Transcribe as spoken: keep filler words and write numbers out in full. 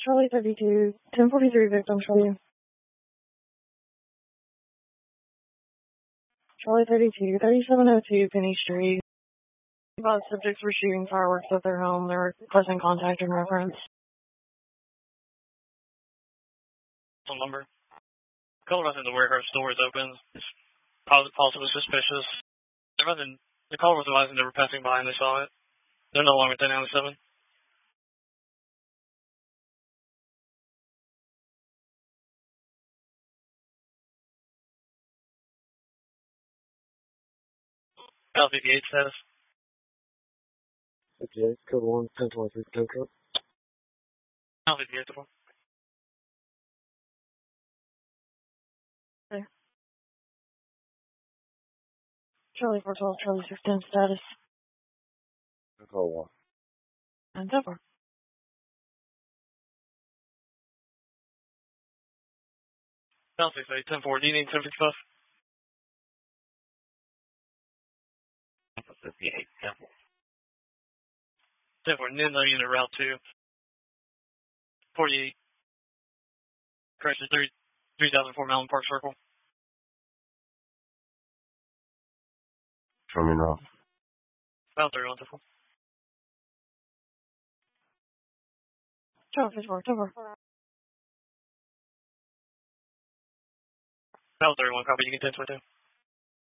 Charlie thirty-two, ten forty-three victim, show you. Charlie thirty-two, thirty-seven oh two Penny Street. Both subjects were shooting fireworks at their home. They were requesting contact and reference. Some number. Caller was in the warehouse door is open. It's possibly suspicious. There wasn't, the caller was advising they were passing by and they saw it. They're no longer ten ninety-seven. L fifty-eight status. fifty-eight, code one, ten twenty-three, tow truck. L fifty-eight, the one. Okay. Charlie four twelve, Charlie six ten status. Call one. And so far. L fifty-eight, ten four, do you need ten fifty-five? fifty-eight, yeah. ten four, Nino unit route two. forty-eight. Correction, three, three thousand four Mountain Park Circle. Show me now. About three one two four. Charlie four, over. About three one, copy, you can ten twenty-two.